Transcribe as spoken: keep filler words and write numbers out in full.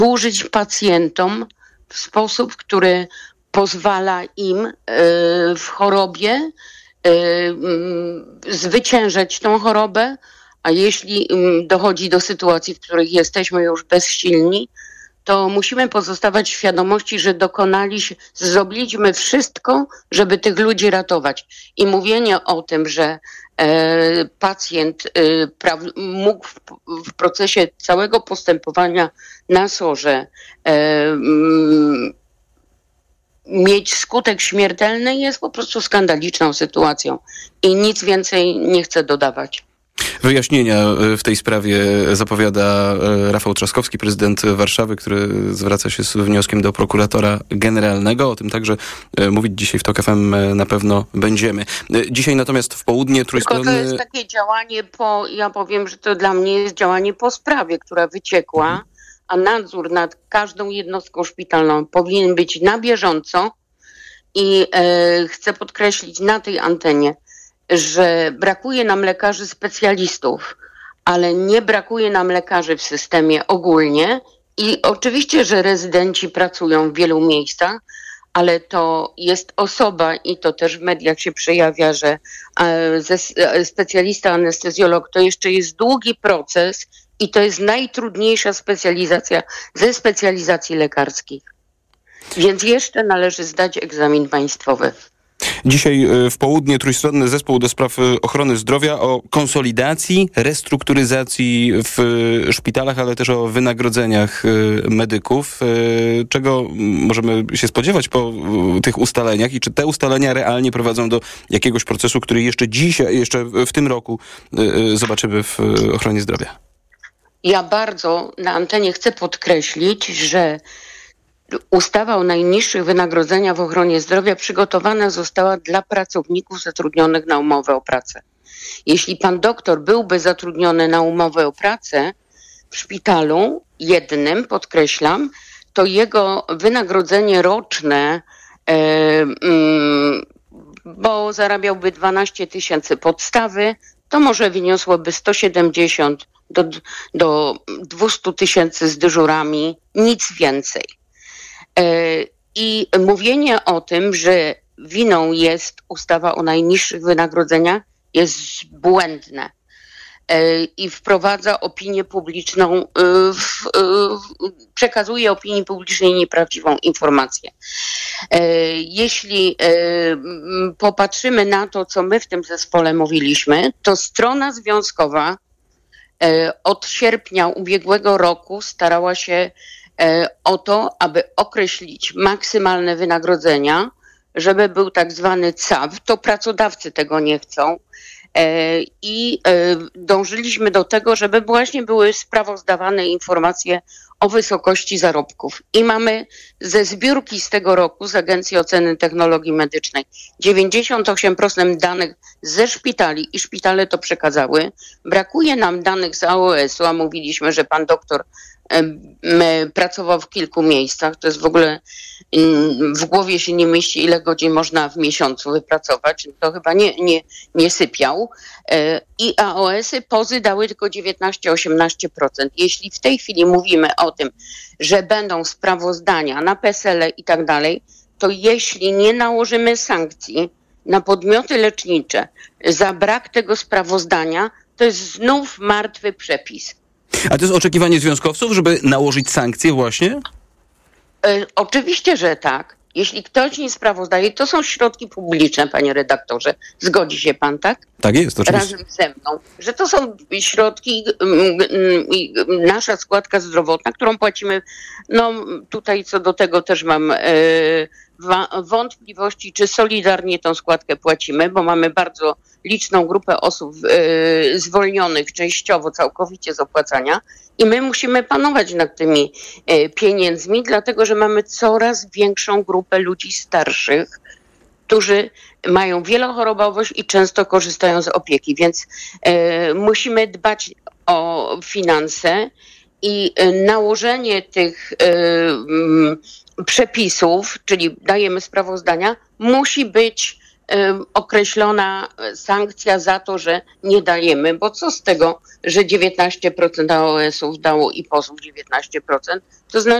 służyć pacjentom w sposób, który pozwala im w chorobie zwyciężać tą chorobę, a jeśli dochodzi do sytuacji, w których jesteśmy już bezsilni, to musimy pozostawać w świadomości, że dokonaliśmy, zrobiliśmy wszystko, żeby tych ludzi ratować. I mówienie o tym, że e, pacjent e, pra, mógł w, w procesie całego postępowania na sorze e, m, mieć skutek śmiertelny, jest po prostu skandaliczną sytuacją. I nic więcej nie chcę dodawać. Wyjaśnienia w tej sprawie zapowiada Rafał Trzaskowski, prezydent Warszawy, który zwraca się z wnioskiem do prokuratora generalnego. O tym także mówić dzisiaj w Tok F M na pewno będziemy. Dzisiaj natomiast w południe trójstronny... Tylko to jest takie działanie po... Ja powiem, że to dla mnie jest działanie po sprawie, która wyciekła, mhm. a nadzór nad każdą jednostką szpitalną powinien być na bieżąco i e, chcę podkreślić na tej antenie, że brakuje nam lekarzy specjalistów, ale nie brakuje nam lekarzy w systemie ogólnie i oczywiście, że rezydenci pracują w wielu miejscach, ale to jest osoba i to też w mediach się przejawia, że specjalista anestezjolog to jeszcze jest długi proces i to jest najtrudniejsza specjalizacja ze specjalizacji lekarskich. Więc jeszcze należy zdać egzamin państwowy. Dzisiaj w południe trójstronny zespół do spraw ochrony zdrowia o konsolidacji, restrukturyzacji w szpitalach, ale też o wynagrodzeniach medyków. Czego możemy się spodziewać po tych ustaleniach i czy te ustalenia realnie prowadzą do jakiegoś procesu, który jeszcze dzisiaj, jeszcze w tym roku zobaczymy w ochronie zdrowia? Ja bardzo na antenie chcę podkreślić, że ustawa o najniższych wynagrodzeniach w ochronie zdrowia przygotowana została dla pracowników zatrudnionych na umowę o pracę. Jeśli pan doktor byłby zatrudniony na umowę o pracę w szpitalu jednym, podkreślam, to jego wynagrodzenie roczne, e, mm, bo zarabiałby dwanaście tysięcy podstawy, to może wyniosłoby sto siedemdziesiąt do, do dwieście tysięcy z dyżurami, nic więcej. I mówienie o tym, że winą jest ustawa o najniższych wynagrodzeniach, jest błędne i wprowadza opinię publiczną, w, przekazuje opinii publicznej nieprawdziwą informację. Jeśli popatrzymy na to, co my w tym zespole mówiliśmy, to strona związkowa od sierpnia ubiegłego roku starała się o to, aby określić maksymalne wynagrodzenia, żeby był tak zwany C A W. To pracodawcy tego nie chcą i dążyliśmy do tego, żeby właśnie były sprawozdawane informacje o wysokości zarobków. I mamy ze zbiórki z tego roku, z Agencji Oceny Technologii Medycznej, dziewięćdziesiąt osiem procent danych ze szpitali i szpitale to przekazały. Brakuje nam danych z A O S-u, a mówiliśmy, że pan doktor pracował w kilku miejscach. To jest w ogóle, w głowie się nie mieści, ile godzin można w miesiącu wypracować. To chyba nie, nie, nie sypiał. I A O S-y pozy dały tylko dziewiętnaście osiemnaście procent. Jeśli w tej chwili mówimy o tym, że będą sprawozdania na P E S E L-e i tak dalej, to jeśli nie nałożymy sankcji na podmioty lecznicze za brak tego sprawozdania, to jest znów martwy przepis. A to jest oczekiwanie związkowców, żeby nałożyć sankcje właśnie? E, oczywiście, że tak. Jeśli ktoś nie sprawozdaje, to są środki publiczne, panie redaktorze. Zgodzi się pan, tak? Tak jest, oczywiście. Razem ze mną. Że to są środki, nasza składka zdrowotna, którą płacimy. No tutaj co do tego też mam e, wątpliwości, czy solidarnie tą składkę płacimy, bo mamy bardzo liczną grupę osób e, zwolnionych częściowo, całkowicie z opłacania i my musimy panować nad tymi e, pieniędzmi, dlatego że mamy coraz większą grupę ludzi starszych, którzy mają wielochorobowość i często korzystają z opieki, więc e, musimy dbać o finanse i e, nałożenie tych e, m, przepisów, czyli dajemy sprawozdania, musi być określona sankcja za to, że nie dajemy, bo co z tego, że dziewiętnaście procent A O S ów dało i pozów dziewiętnaście procent, to znaczy